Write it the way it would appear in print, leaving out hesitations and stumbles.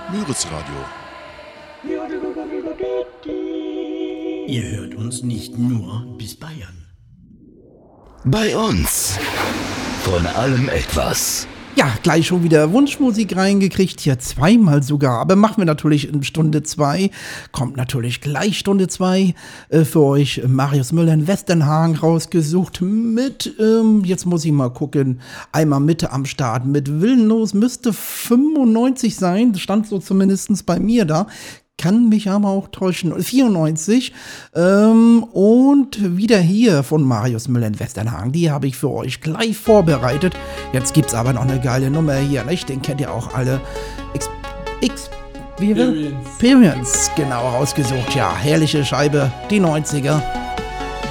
Müritz-Radio. Ihr hört uns nicht nur bis Bayern. Bei uns. Von allem etwas. Ja, gleich schon wieder Wunschmusik reingekriegt, hier zweimal sogar, aber machen wir natürlich in Stunde 2, kommt natürlich gleich Stunde 2 für euch Marius Müller in Westernhagen rausgesucht mit, jetzt muss ich mal gucken, einmal Mitte am Start mit Willenlos, müsste 95 sein, stand so zumindest bei mir da. Kann mich aber auch täuschen. 94. Und wieder hier von Marius Müller in Westernhagen. Die habe ich für euch gleich vorbereitet. Jetzt gibt's aber noch eine geile Nummer hier, nicht? Den kennt ihr auch alle. Experience, genau, rausgesucht. Ja, herrliche Scheibe. Die 90er.